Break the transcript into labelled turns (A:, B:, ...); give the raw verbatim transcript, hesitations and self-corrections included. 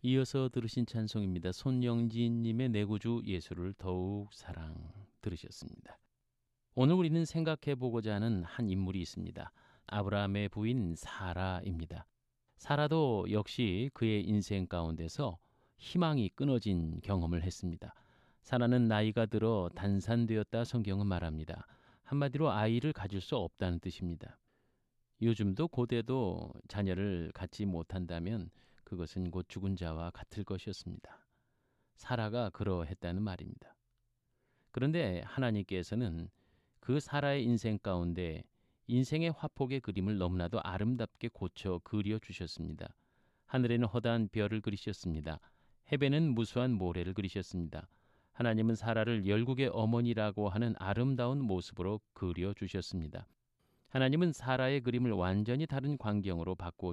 A: 이어서 들으신 찬송입니다. 손영진님의 내 구주 예수를 더욱 사랑 들으셨습니다. 오늘 우리는 생각해 보고자 하는 한 인물이 있습니다. 아브라함의 부인 사라입니다. 사라도 역시 그의 인생 가운데서 희망이 끊어진 경험을 했습니다. 사라는 나이가 들어 단산되었다 성경은 말합니다. 한마디로 아이를 가질 수 없다는 뜻입니다. 요즘도 고대도 자녀를 갖지 못한다면 그것은 곧 죽은 자와 같을 것이었습니다. 사라가 그러했다는 말입니다. 그런데 하나님께서는 그 사라의 인생 가운데 인생의 화폭의 그림을 너무나도 아름답게 고쳐 그려주셨습니다. 하늘에는 허다한 별을 그리셨습니다. 해변엔 무수한 모래를 그리셨습니다. 하나님은 사라를 열국의 어머니라고 하는 아름다운 모습으로 그려주셨습니다. 하나님은 사라의 그림을 완전히 다른 광경으로 바꾸어